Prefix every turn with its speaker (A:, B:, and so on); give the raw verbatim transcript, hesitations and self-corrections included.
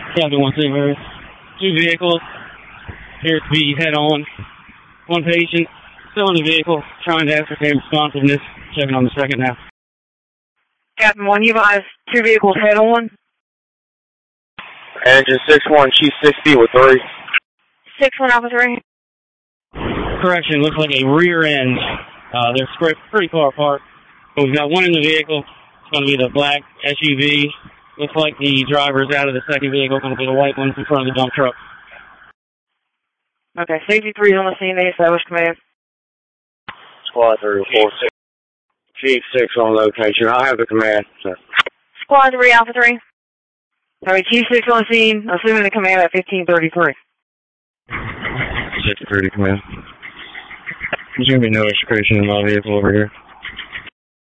A: Captain one six, two vehicles appear to be head-on. One patient still in the vehicle, trying to ascertain responsiveness. Checking on the second now.
B: Captain one, you guys, two vehicles head-on.
C: Engine six one, Chief sixty with three.
B: six one, Alpha three.
A: Correction, looks like a rear end. Uh, they're spread pretty far apart. But we've got one in the vehicle. It's going to be the black S U V. Looks like the driver's out of the second vehicle. Going to be the white one in front of the dump truck.
B: Okay, safety three is on the scene. They established command.
C: Squad three four six. Chief six on location. I have the command. So.
B: Squad three, Alpha three. Sorry, Chief six on the scene, assuming the command at fifteen thirty-three.
A: six thirty command. There's going to be no execution in my vehicle over here.